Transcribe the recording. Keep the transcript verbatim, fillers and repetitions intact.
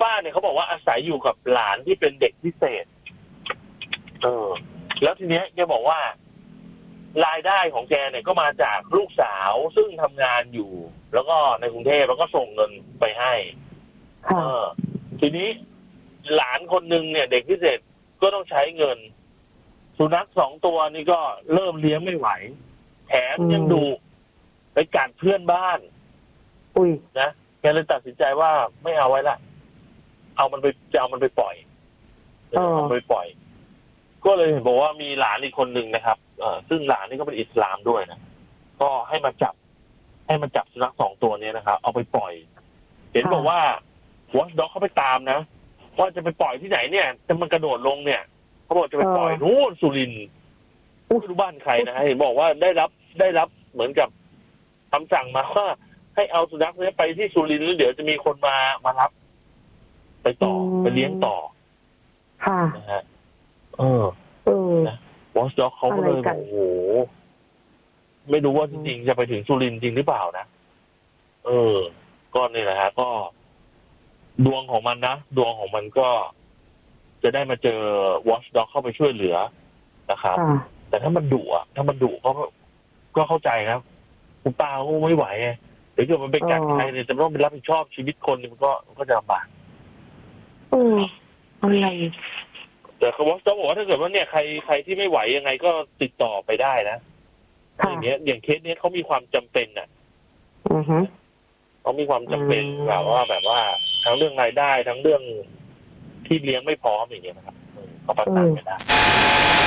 ป้าเนี่ยเขาบอกว่าอาศัยอยู่กับหลานที่เป็นเด็กพิเศษเออแล้วทีเนี้ยแกบอกว่ารายได้ของแกเนี่ยก็มาจากลูกสาวซึ่งทำงานอยู่แล้วก็ในกรุงเทพแล้วก็ส่งเงินไปให้เออทีนี้หลานคนหนึ่งเนี่ยเด็กพิเศษก็ต้องใช้เงินสุนัขสองตัวนี่ก็เริ่มเลี้ยงไม่ไหวแถมยังดุไปกัดเพื่อนบ้านอุ้ยนะแกเลยตัดสินใจว่าไม่เอาไว้ละเอามันไปจะเอามันไปปล่อยเอามันไปปล่อยก็เลยเห็นบอกว่ามีหลานอีกคนหนึ่งนะครับเออซึ่งหลานนี่ก็เป็นอิสลามด้วยนะก็ให้มาจับให้มาจับสุนัขสองตัวนี้นะครับเอาไปปล่อยเห็นบอกว่าวอชด็อกเขาไปตามนะว่าจะไปปล่อยที่ไหนเนี่ยจะมันกระโดดลงเนี่ยเขาบอกจะไปปล่อยนู่นสุรินทร์ไม่รู้บ้านใครนะเห็นบอกว่าได้รับได้รับเหมือนกับคำสั่งมาว่าให้เอาสุนัขนี้ไปที่สุรินทร์แล้วเดี๋ยวจะมีคนมามารับไปต่อไปเลี้ยงต่อค่ะนะฮะเออเออนะวอชด็อกเขาก็เลยบอกโอ้โหไม่รู้ว่าจริงๆจะไปถึงสุรินทร์จริงหรือเปล่านะเออก็นี่แหละฮะก็ดวงของมันนะดวงของมันก็จะได้มาเจอวอชด็อกเข้าไปช่วยเหลือนะครับแต่ถ้ามันดุอ่ะถ้ามันดุก็ก็เข้าใจนะคุณป้าก็ไม่ไหวไงเดี๋ยวเกิดมันไปกัดใครเนี่ยจะต้องไปรับผิดชอบชีวิตคนมันก็มันก็จะลำบากเอออะไรแต่เขาบอกต้องบอกว่าถ้าเกิดว่าเนี่ยใครใครที่ไม่ไหวยังไงก็ติดต่อไปได้นะอย่างเงี้ยอย่างเคสเนี้ยเขามีความจำเป็นอ่ะอือฮึเขามีความจำเป็นแบบว่าแบบว่าทั้งเรื่องรายได้ทั้งเรื่องที่เลี้ยงไม่พร้อมอย่างเงี้ยนะครับเขาประสานไม่ได้